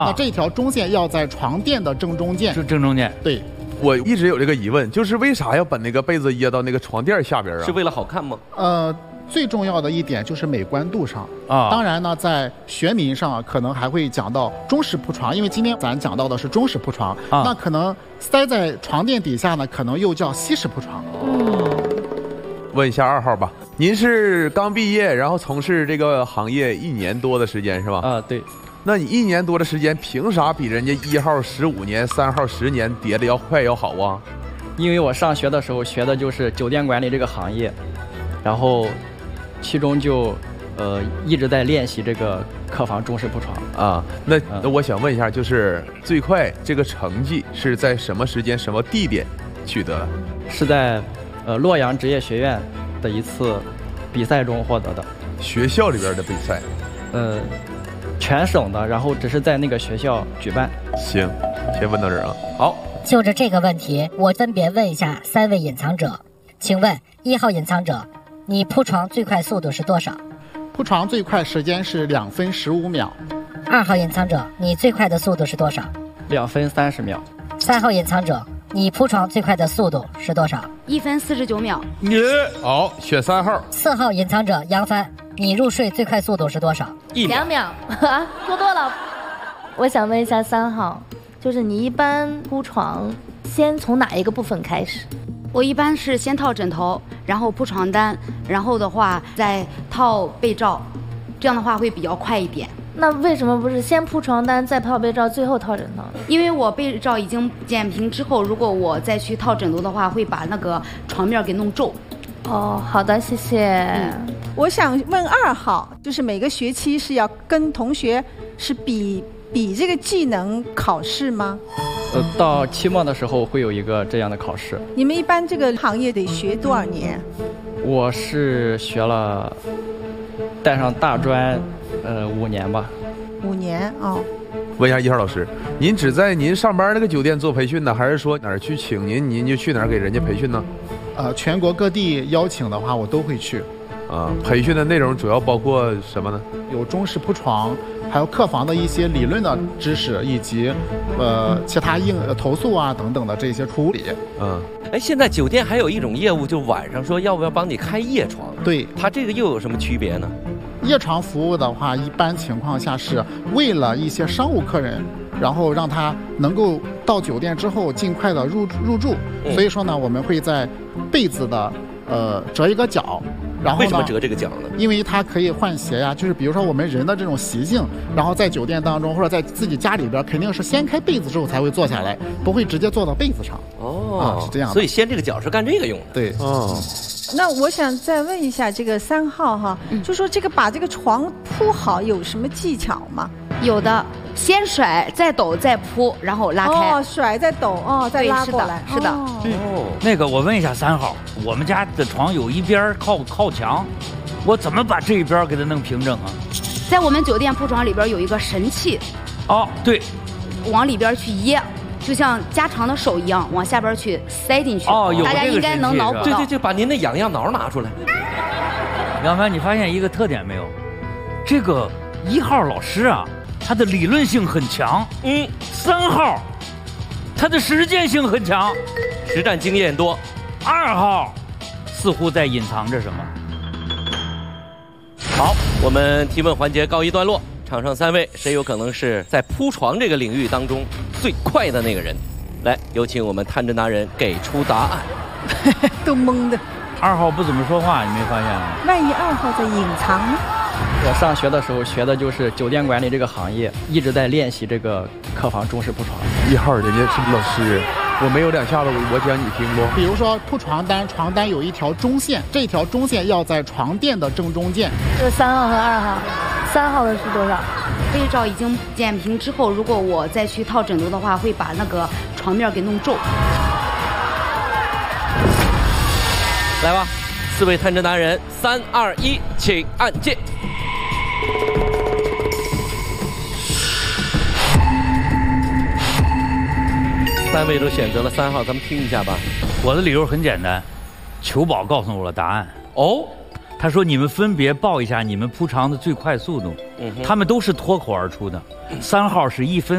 那这条中线要在床垫的正中间。 是正中间。 对。 我一直有这个疑问，就是为啥要把那个被子掖到那个床垫下边啊？ 是为了好看吗？ 最重要的一点就是美观度上啊。 当然呢，在学名上可能还会讲到中式铺床，因为今天咱讲到的是中式铺床，那可能塞在床垫底下呢，可能又叫西式铺床。 问一下2号吧，您是刚毕业，然后从事这个行业1年多的时间是吧？ 对。 那你1年多的时间，凭啥比人家1号15年、3号10年叠的要快要好啊？ 因为我上学的时候学的就是酒店管理这个行业，然后其中就一直在练习这个客房中式铺床啊。那我想问一下，就是最快这个成绩是在什么时间、什么地点取得的？ 是在洛阳职业学院的一次比赛中获得的。 学校里边的比赛？ 全省的，然后只是在那个学校举办。 行，先问到这儿啊。 好， 就着这个问题，我分别问一下3位隐藏者。请问1号隐藏者，你铺床最快速度是多少？ 铺床最快时间是2分15秒。 2号隐藏者，你最快的速度是多少 ？2分30秒。 3号隐藏者，你铺床最快的速度是多少 ？1分49秒。 好，选3号。 4号隐藏者杨帆，你入睡最快速度是多少 ？2秒，说多了。我想问一下3号，就是你一般铺床先从哪一个部分开始？ 我一般是先套枕头，然后铺床单，然后的话再套被罩，这样的话会比较快一点。 那为什么不是先铺床单再套被罩最后套枕头？ 因为我被罩已经剪平之后，如果我再去套枕头的话，会把那个床面给弄皱。 哦，好的，谢谢。 我想问2号，就是每个学期是要跟同学是比这个技能考试吗？ 到期末的时候会有一个这样的考试。 你们一般这个行业得学多少年？ 我是学了，带上大专，5年吧。 5年哦。 问一下1号老师，您只在您上班那个酒店做培训呢，还是说哪儿去请您，您就去哪儿给人家培训呢？ 全国各地邀请的话，我都会去。 培训的内容主要包括什么呢？ 有中式铺床，还有客房的一些理论的知识，以及其他投诉啊等等的这些处理。 现在酒店还有一种业务，就晚上说要不要帮你开夜床？ 对， 它这个又有什么区别呢？ 夜床服务的话，一般情况下是为了一些商务客人，然后让他能够到酒店之后尽快的入住。所以说呢，我们会在被子的折一个角。然后呢？ 为什么折这个角呢？ 因为它可以换鞋呀，就是比如说我们人的这种习性，然后在酒店当中或者在自己家里边，肯定是先开被子之后才会坐下来，不会直接坐到被子上。是这样的。 所以掀这个角是干这个用的。 对。 那我想再问一下这个3号哈，就说这个把这个床铺好有什么技巧吗？ 有的，先甩，再抖，再铺，然后拉开。 甩再抖，再拉过来。 是的。 那个我问一下3号，我们家的床有一边靠墙，我怎么把这一边给它弄平整啊？ 在我们酒店铺床里边有一个神器。 对， 往里边去掖。就像加长的手一样，往下边去塞进去。 有大家应该能脑补到。 对，把您的痒痒挠拿出来。 杨帆，你发现一个特点没有？这个1号老师啊，他的理论性很强。3号，他的实践性很强， 实战经验多。 2号，似乎在隐藏着什么。 好，我们提问环节告一段落。场上3位，谁有可能是在铺床这个领域当中最快的那个人？来，有请我们探侦达人给出答案。 都懵的。 2号不怎么说话，你没发现吗？ 万一2号在隐藏呢？ 我上学的时候学的就是酒店管理这个行业，一直在练习这个客房中式铺床。 1号人家是老师，我没有2下子，我讲你听不？ 比如说铺床单，床单有一条中线，这条中线要在床垫的正中间。 这3号和2号，3号的是多少？ 被罩已经剪平之后，如果我再去套枕头的话，会把那个床面给弄皱。 来吧，4位探侦达人，3、2、1，请按键。3位都选择了3号，咱们听一下吧。 我的理由很简单，裘宝告诉我了答案。他说你们分别报一下你们铺床的最快速度，他们都是脱口而出的。3号是1分